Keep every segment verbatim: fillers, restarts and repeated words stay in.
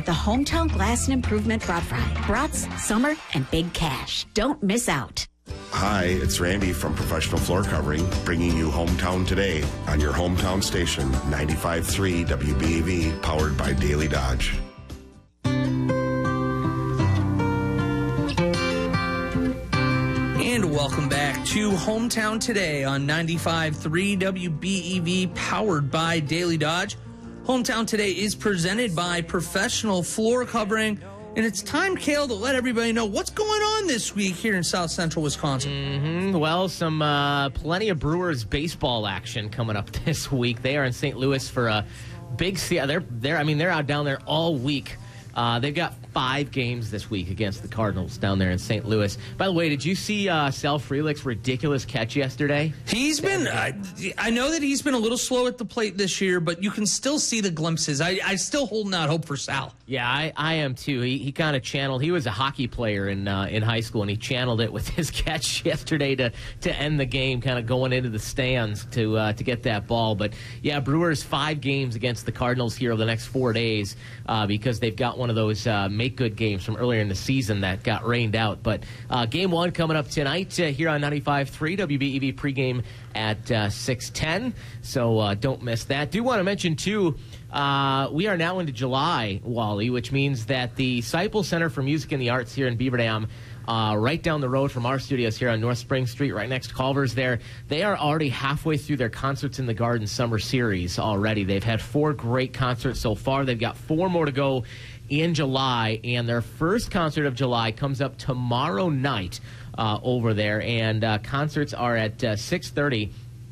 the Hometown Glass and Improvement Brat Fry. Brats, summer, and big cash. Don't miss out. Hi, it's Randy from Professional Floor Covering, bringing you Hometown Today on your hometown station, ninety-five point three W B E V, powered by Daily Dodge. And welcome back to Hometown Today on ninety-five point three W B E V, powered by Daily Dodge. Hometown Today is presented by Professional Floor Covering. And it's time, Cale, to let everybody know what's going on this week here in South Central Wisconsin. Mm-hmm. Well, some uh, plenty of Brewers baseball action coming up this week. They are in Saint Louis for a big. They're they're. I mean, they're out down there all week. Uh, they've got five games this week against the Cardinals down there in Saint Louis. By the way, did you see uh, Sal Frelick's ridiculous catch yesterday? He's been, I, I know that he's been a little slow at the plate this year, but you can still see the glimpses. I, I still holding out hope for Sal. Yeah, I, I am too. He he kind of channeled. He was a hockey player in uh, in high school, and he channeled it with his catch yesterday to, to end the game, kind of going into the stands to uh, to get that ball. But yeah, Brewers five games against the Cardinals here over the next four days uh, because they've got one of those uh, make-good games from earlier in the season that got rained out. But uh, game one coming up tonight uh, here on ninety-five point three W B E V pregame at uh, six ten. So uh, don't miss that. Do want to mention, too, uh, we are now into July, Wally, which means that the Seipel Center for Music and the Arts here in Beaver Dam, Uh, right down the road from our studios here on North Spring Street, right next to Culver's there. They are already halfway through their Concerts in the Garden summer series already. They've had four great concerts so far. They've got four more to go in July, and their first concert of July comes up tomorrow night uh, over there, and uh, concerts are at uh, six thirty,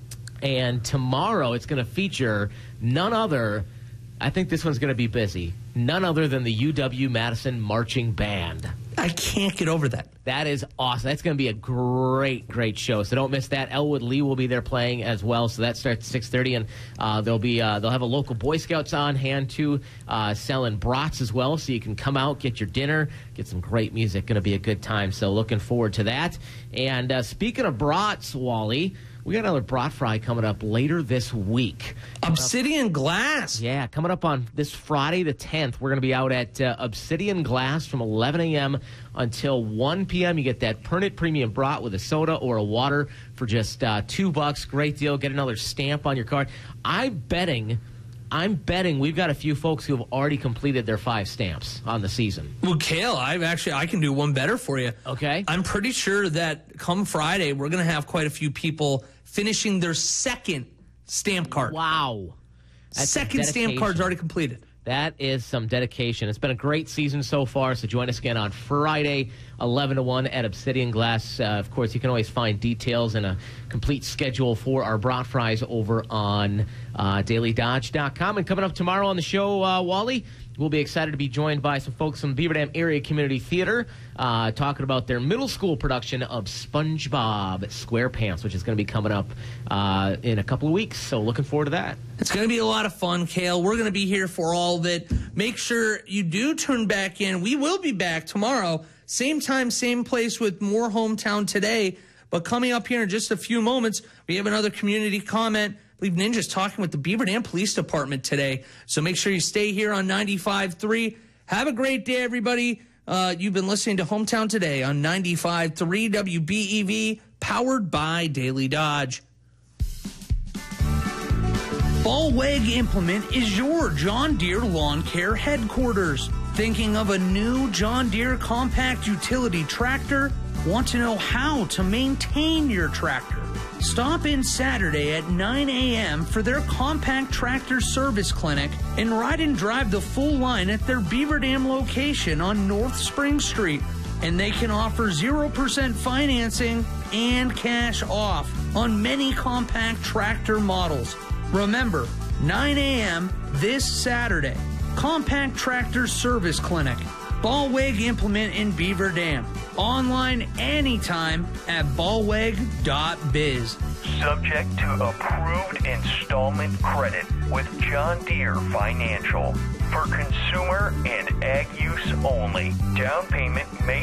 and tomorrow it's going to feature none other, I think this one's going to be busy, none other than the U W-Madison Marching Band. I can't get over that. That is awesome. That's going to be a great, great show. So don't miss that. Elwood Lee will be there playing as well. So that starts at six thirty, and uh, they'll be uh, they'll have a local Boy Scouts on hand too, uh, selling brats as well. So you can come out, get your dinner, get some great music. Going to be a good time. So looking forward to that. And uh, speaking of brats, Wally, we got another brat fry coming up later this week. Obsidian Glass. Yeah, coming up on this Friday the tenth. We're going to be out at uh, Obsidian Glass from eleven a.m. until one p.m. You get that Pernod Premium Brat with a soda or a water for just uh, two bucks. Great deal. Get another stamp on your card. I'm betting... I'm betting we've got a few folks who have already completed their five stamps on the season. Well, Cale, I've actually I can do one better for you. Okay. I'm pretty sure that come Friday, we're going to have quite a few people finishing their second stamp card. Wow. That's second stamp card's already completed. That is some dedication. It's been a great season so far, so join us again on Friday, eleven to one at Obsidian Glass. Uh, of course, you can always find details and a complete schedule for our brat fries over on uh, daily dodge dot com. And coming up tomorrow on the show, uh, Wally, we'll be excited to be joined by some folks from Beaver Dam Area Community Theater uh, talking about their middle school production of SpongeBob SquarePants, which is going to be coming up uh, in a couple of weeks. So looking forward to that. It's going to be a lot of fun, Cale. We're going to be here for all of it. Make sure you do tune back in. We will be back tomorrow, same time, same place with more Hometown Today. But coming up here in just a few moments, we have another community comment. I believe Ninja's talking with the Beaver Dam Police Department today. So make sure you stay here on ninety-five point three. Have a great day, everybody. Uh, you've been listening to Hometown Today on ninety-five point three W B E V, powered by Daily Dodge. Ballweg Implement is your John Deere lawn care headquarters. Thinking of a new John Deere compact utility tractor? Want to know how to maintain your tractor? Stop in Saturday at nine a.m. for their compact tractor service clinic and ride and drive the full line at their Beaver Dam location on North Spring Street. And they can offer zero percent financing and cash off on many compact tractor models. Remember, nine a.m. this Saturday. Compact Tractor Service Clinic. Ballweg Implement in Beaver Dam. Online anytime at ballweg dot biz. Subject to approved installment credit with John Deere Financial. For consumer and ag use only. Down payment may